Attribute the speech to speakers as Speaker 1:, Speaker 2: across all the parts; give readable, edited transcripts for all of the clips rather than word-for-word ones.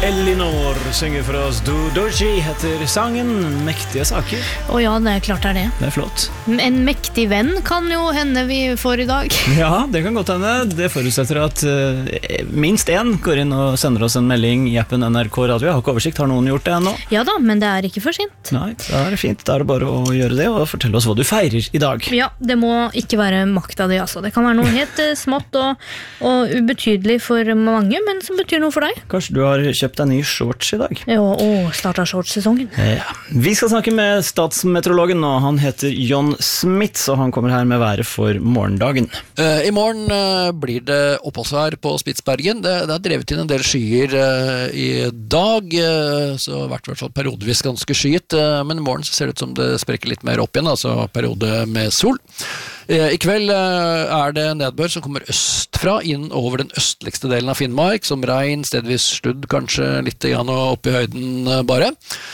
Speaker 1: Elinor synger for oss. Doji heter sangen. Mektige saker.
Speaker 2: Å ja, det er klart det er det.
Speaker 1: Det er flott.
Speaker 2: En mektig venn kan jo hende vi får i dag.
Speaker 1: Ja, det kan godt hende. Det forutsetter at minst en går inn og sender oss en melding i appen NRK Radio. Jeg har ikke oversikt, har noen gjort det ennå?
Speaker 2: Ja da, men det er ikke for sent.
Speaker 1: Nei, da er det fint. Da er det bare å gjøre det og fortelle oss hva du feirer i dag.
Speaker 2: Ja, det må ikke være makta di, altså. Det kan være noe helt smått og ubetydelig for mange, men som betyr noe for deg.
Speaker 1: Kanskje du har kjøpt deg ny shorts i dag?
Speaker 2: Ja, startet shorts-sesongen.
Speaker 1: Ja. Vi skal snakke med statsmeteorologen, og han heter John Smith, så han kommer her med været for morgendagen.
Speaker 3: I morgen blir det oppholdsvær på Spitsbergen. Det er drevet inn en del skyer i dag, så har vært i hvert fall periodevis ganske skyet, men i morgen så ser det ut som det sprekker litt mer opp igjen, altså periode med sol. I kveld er det nedbør som kommer østfra inn over den østligste delen av Finnmark, som regn, stedvis sludd, kanskje litt opp i høyden bare,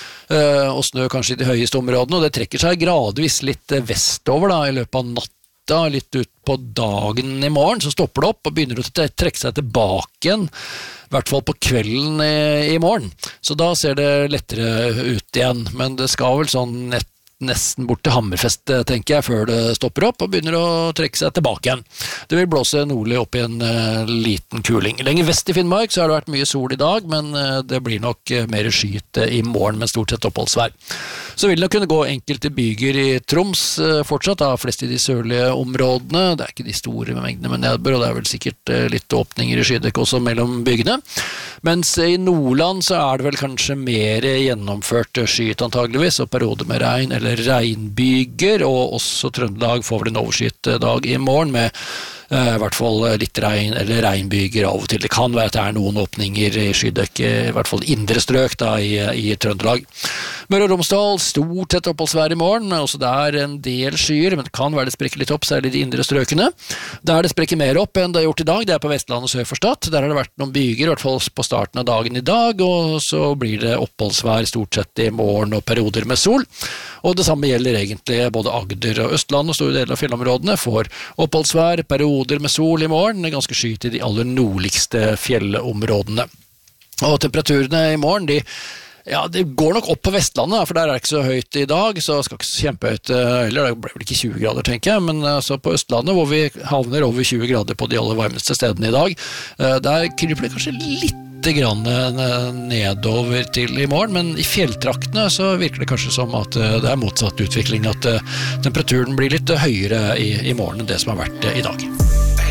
Speaker 3: og snø kanskje i de høyeste områdene, og det trekker seg gradvis litt vestover da, i løpet av natta, litt ut på dagen i morgen, så stopper det opp og begynner å trekke seg tilbake igjen, i hvert fall på kvelden i morgen. Så da ser det lettere ut igjen, men det skal vel sånn nesten bort til Hammerfest, tenker jeg, før det stopper opp og begynner å trekke seg tilbake igjen. Det vil blåse nordlig opp i en liten kuling. Lenger vest i Finnmark så har det vært mye sol i dag, men det blir nok mer skyet i morgen, men stort sett oppholdsvær. Så vil det kunne gå enkelte byger i Troms fortsatt, da, flest i de sørlige områdene. Det er ikke de store mengdene med nedbør, og det er vel sikkert litt åpninger i skydekk også mellom bygene. Mens i Nordland så er det vel kanskje mer gjennomført skyet antageligvis, og perioder med regn eller regnbyger, og også Trøndelag får vel en overskyet dag i morgen med i hvert fall litt regn eller regnbyger av og til. Det kan være at det er noen åpninger i skydekk, i hvert fall indre strøk da, i Trøndelag. Møre og Romsdal, stort sett oppholdsvær i morgen, også der en del skyer, men det kan være det sprekker litt opp, særlig de indre strøkene. Der det sprekker mer opp enn det har gjort i dag, det er på Vestlandet sør for Stad. Der har det vært noen byger, i hvert fall på starten av dagen i dag, og så blir det oppholdsvær stort sett i morgen og perioder med sol. Og det samme gjelder egentlig både Agder og Østland og store deler av fjellområdene får oppholdsvær, perioder med sol i morgen, ganske skyet i de aller nordligste fjellområdene. Og temperaturene i morgen, det går nok opp på Vestlandet, for der er det ikke så høyt i dag, så skal ikke så kjempehøyt, eller det ble vel ikke 20 grader, tenker jeg, men altså på Østlandet, hvor vi havner over 20 grader på de aller varmeste stedene i dag, der kryper det kanskje litt grann nedover til i morgen, men i fjelltraktene så virker det kanskje som at det er motsatt utvikling, at temperaturen blir litt høyere i morgen enn det som har vært i dag.